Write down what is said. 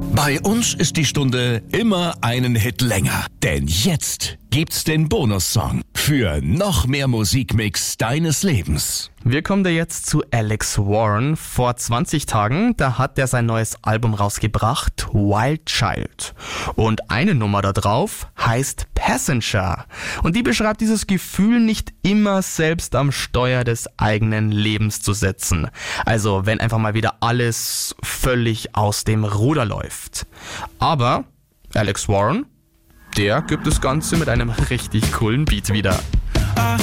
Bei uns ist die Stunde immer einen Hit länger. Denn jetzt gibt's den Bonussong für noch mehr Musikmix deines Lebens. Wir kommen da jetzt zu Alex Warren. Vor 20 Tagen, da hat er sein neues Album rausgebracht, Wild Child. Und eine Nummer da drauf heißt Passenger. Und die beschreibt dieses Gefühl, nicht immer selbst am Steuer des eigenen Lebens zu sitzen. Also wenn einfach mal wieder alles völlig aus dem Ruder läuft. Aber Alex Warren, der gibt das Ganze mit einem richtig coolen Beat wieder.